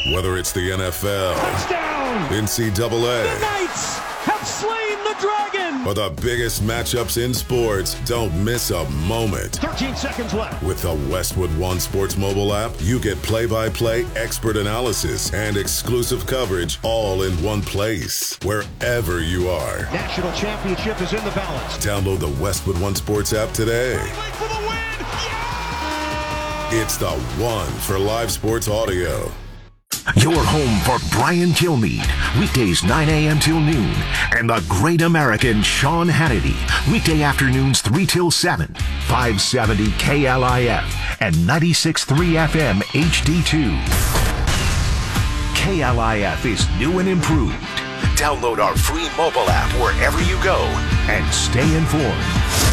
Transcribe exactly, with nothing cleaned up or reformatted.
Whether it's the N F L, touchdown, N C double A, the Knights have slain the dragon, or the biggest matchups in sports, don't miss a moment. thirteen seconds left. With the Westwood One Sports mobile app, you get play-by-play expert analysis and exclusive coverage all in one place, wherever you are. National championship is in the balance. Download the Westwood One Sports app today. For the win. It's the one for live sports audio. Your home for Brian Kilmeade, weekdays nine a.m. till noon, and the great American Sean Hannity, weekday afternoons three till seven, five seventy K L I F and ninety-six point three F M H D two. K L I F is new and improved. Download our free mobile app wherever you go and stay informed.